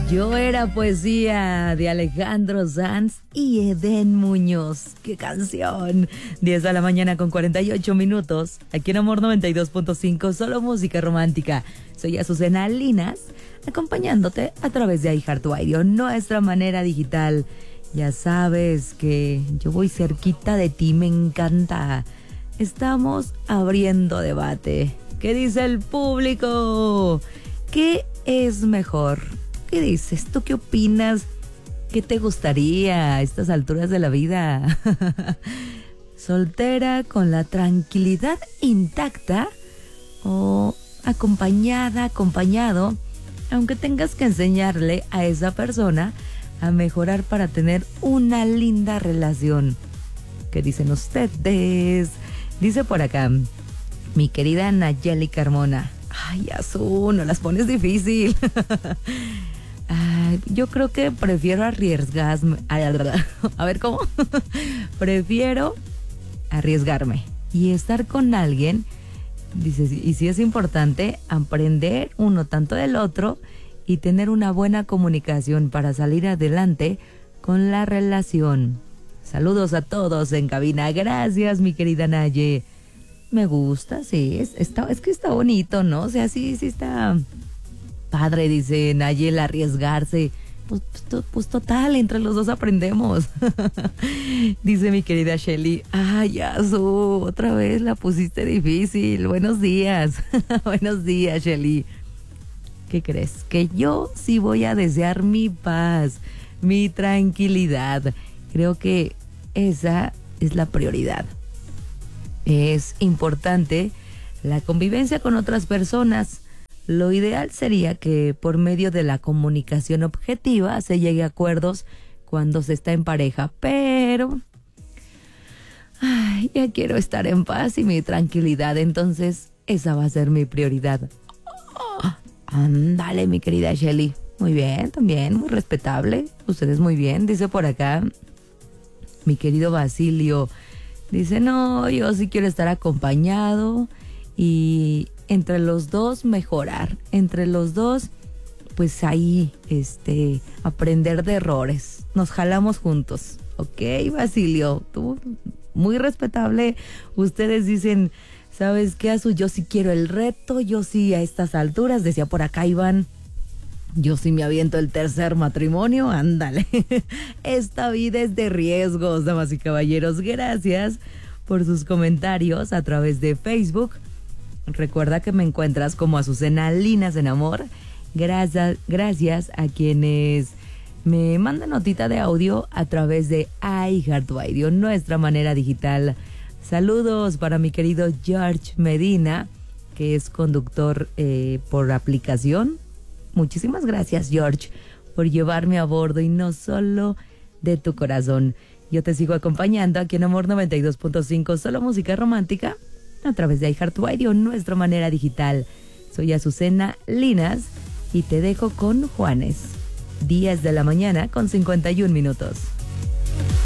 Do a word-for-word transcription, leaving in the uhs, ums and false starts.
Yo era poesía de Alejandro Sanz y Edén Muñoz. ¡Qué canción! diez de la mañana con cuarenta y ocho minutos. Aquí en Amor noventa y dos punto cinco, solo música romántica. Soy Azucena Linas, acompañándote a través de iHeartRadio, nuestra manera digital. Ya sabes que yo voy cerquita de ti, me encanta. Estamos abriendo debate. ¿Qué dice el público? ¿Qué es mejor? ¿Qué dices? ¿Tú qué opinas? ¿Qué te gustaría a estas alturas de la vida? ¿Soltera con la tranquilidad intacta o acompañada, acompañado, aunque tengas que enseñarle a esa persona a mejorar para tener una linda relación? ¿Qué dicen ustedes? Dice por acá mi querida Nayeli Carmona. Ay, Azul, no las pones difícil. Ay, yo creo que prefiero arriesgarme. A ver, ¿cómo? Prefiero arriesgarme y estar con alguien. Dice, y si es importante aprender uno tanto del otro y tener una buena comunicación para salir adelante con la relación. Saludos a todos en cabina. Gracias, mi querida Naye. Me gusta, sí, es, está, es que está bonito, ¿no? O sea, sí, sí está padre, dice Naye, el arriesgarse. Pues, pues, pues total, entre los dos aprendemos. Dice mi querida Shelly, ay, ya, su, otra vez la pusiste difícil. Buenos días. Buenos días, Shelly. ¿Qué crees? Que yo sí voy a desear mi paz, mi tranquilidad. Creo que esa es la prioridad. Es importante la convivencia con otras personas. Lo ideal sería que por medio de la comunicación objetiva se llegue a acuerdos cuando se está en pareja, pero ay, ya quiero estar en paz y mi tranquilidad, entonces esa va a ser mi prioridad. Oh, ándale, mi querida Shelly. Muy bien, también, muy respetable. Ustedes muy bien, dice por acá mi querido Basilio. Dice, no, yo sí quiero estar acompañado y entre los dos mejorar, entre los dos, pues ahí, este, aprender de errores. Nos jalamos juntos, ¿ok, Basilio? Tú, muy respetable. Ustedes dicen, ¿sabes qué, Azu? Yo sí quiero el reto, yo sí a estas alturas, decía por acá Iván, yo sí me aviento el tercer matrimonio, ándale. Esta vida es de riesgos, damas y caballeros. Gracias por sus comentarios a través de Facebook. Recuerda que me encuentras como Azucena Linas en Amor. Gracias, gracias a quienes me mandan notita de audio a través de iHeartRadio, nuestra manera digital. Saludos para mi querido George Medina, que es conductor eh, por aplicación. Muchísimas gracias, George, por llevarme a bordo y no solo de tu corazón. Yo te sigo acompañando aquí en Amor noventa y dos punto cinco, solo música romántica, a través de iHeartRadio, nuestra manera digital. Soy Azucena Linas y te dejo con Juanes. diez de la mañana con cincuenta y un minutos.